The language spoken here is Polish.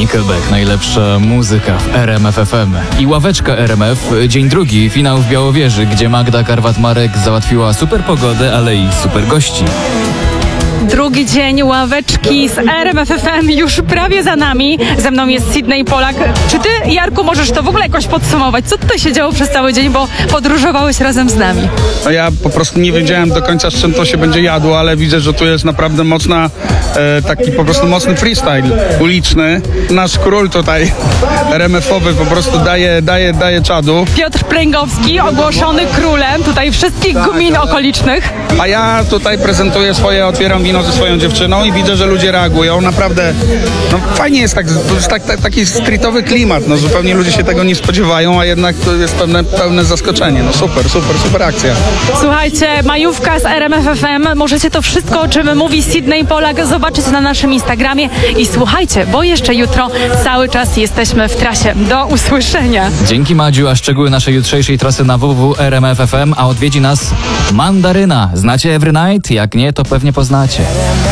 Nickelback, najlepsza muzyka w RMF FM. I ławeczka RMF, dzień drugi, finał w Białowieży, gdzie Magda Karwat-Marek załatwiła super pogodę, ale i super gości. Drugi dzień ławeczki z RMF FM już prawie za nami. Ze mną jest Sydney Polak. Czy ty, Jarku, możesz to w ogóle jakoś podsumować? Co tutaj się działo przez cały dzień, bo podróżowałeś razem z nami? No ja po prostu nie wiedziałem do końca, z czym to się będzie jadło, ale widzę, że tu jest naprawdę taki po prostu mocny freestyle uliczny. Nasz król tutaj RMF-owy po prostu daje czadu. Piotr Pręgowski, ogłoszony królem tutaj wszystkich gmin okolicznych. A ja tutaj prezentuję otwieram wino ze swoją dziewczyną i widzę, że ludzie reagują. Naprawdę, no fajnie jest taki streetowy klimat. No zupełnie ludzie się tego nie spodziewają, a jednak to jest pełne zaskoczenie. No super akcja. Słuchajcie, majówka z RMF FM. Możecie to wszystko, o czym mówi Sydney Polak, zobaczyć na naszym Instagramie. I słuchajcie, bo jeszcze jutro cały czas jesteśmy w trasie. Do usłyszenia. Dzięki, Madziu, a szczegóły naszej jutrzejszej trasy na www.rmf FM, a odwiedzi nas Mandaryna. Znacie Every Night? Jak nie, to pewnie poznacie.